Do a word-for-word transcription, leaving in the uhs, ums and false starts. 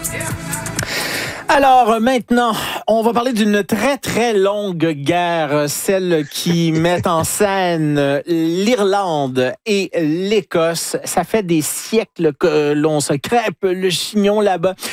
Alors maintenant, on va parler d'une très très longue guerre, celle qui met en scène l'Irlande et l'Écosse. Ça fait des siècles que l'on se crêpe le chignon là-bas.